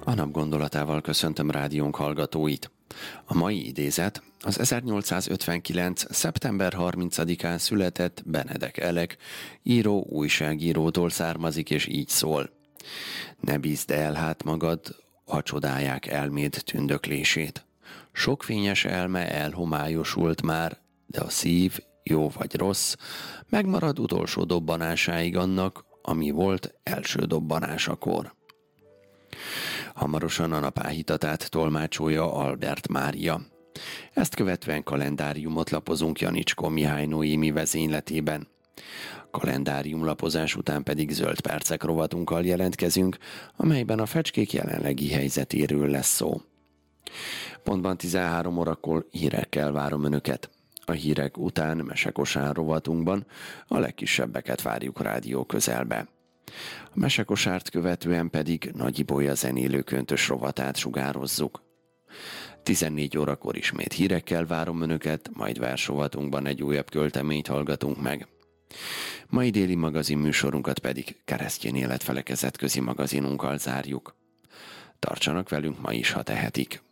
A nap gondolatával köszöntöm rádiónk hallgatóit. A mai idézet az 1859. szeptember 30-án született Benedek Elek, író, újságírótól származik, és így szól. Ne bízd el hát magad, ha csodálják elméd tündöklését. Sok fényes elme elhomályosult már, de a szív, jó vagy rossz, megmarad utolsó dobbanásáig annak, ami volt első dobbanásakor. Hamarosan a nap áhítatát tolmácsolja Albert Mária. Ezt követően kalendáriumot lapozunk Janicskó Mihály Noémi vezényletében. Kalendáriumlapozás után pedig zöld percek rovatunkkal jelentkezünk, amelyben a fecskék jelenlegi helyzetéről lesz szó. Pontban 13 órakor hírekkel várom Önöket. A hírek után mesekosár rovatunkban a legkisebbeket várjuk rádió közelbe. A mesekosárt követően pedig Nagy Ibolya zenélő köntös rovatát sugározzuk. 14 órakor ismét hírekkel várom Önöket, majd versrovatunkban egy újabb költeményt hallgatunk meg. Mai déli magazin műsorunkat pedig Keresztény Életfelekezet közi magazinunkkal zárjuk. Tartsanak velünk ma is, ha tehetik.